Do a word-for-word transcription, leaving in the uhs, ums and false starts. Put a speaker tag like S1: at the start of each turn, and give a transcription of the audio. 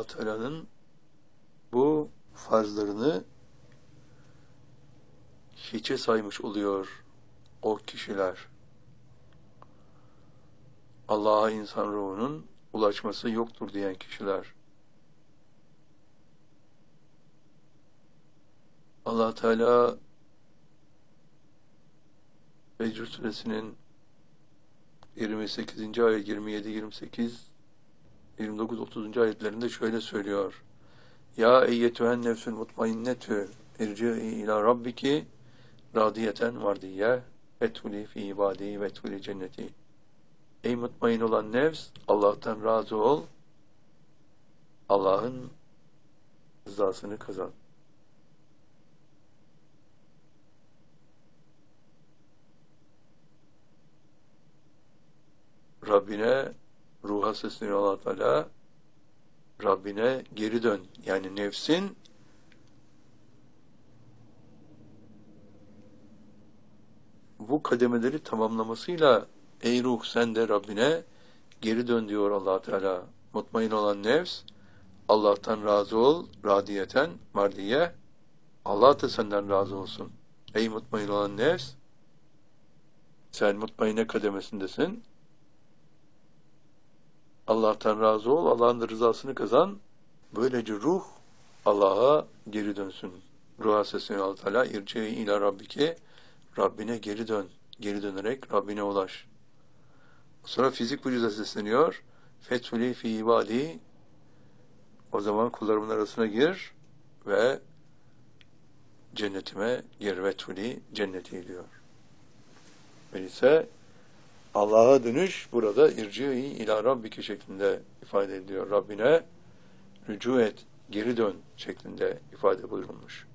S1: Allah Teala'nın bu farzlarını hiçe saymış oluyor o kişiler. Allah'a insan ruhunun ulaşması yoktur diyen kişiler. Allah Teala Fecr Suresinin yirmi sekizinci ayet, yirmi yedi, yirmi sekiz, yirmi dokuz, otuzuncu ayetlerinde şöyle söylüyor. Ya eyyetühen nefsül mutmainnetü irci'i ila rabbiki radiyeten mardiyye vetuli fi ibadi vetuli cenneti. Ey mutmain olan nefs, Allah'tan razı ol, Allah'ın rızasını kazan. Rabbine, ruha sesleniyor Allah Teala, Rabbine geri dön. Yani nefsin bu kademeleri tamamlamasıyla ey ruh sen de Rabbine geri dön diyor Allah Teala. Mutmain olan nefs, Allah'tan razı ol, radiyeten, mardiye, Allah da senden razı olsun. Ey mutmain olan nefs, sen mutmaine kademesindesin. Allah'tan razı ol, Allah'ın da rızasını kazan. Böylece ruh Allah'a geri dönsün. Ruha sesleniyor Allah Teala. İrci'i ila rabbike, Rabbine geri dön. Geri dönerek Rabbine ulaş. Sonra fizik vücuda sesleniyor. Fethuli fi ibadi, o zaman kullarımın arasına gir ve cennetime gir. Fethuli cenneti diyor. Öyleyse Allah'a dönüş burada irci'i ila rabbike şeklinde ifade ediliyor. Rabbine rücu et, geri dön şeklinde ifade buyurulmuş.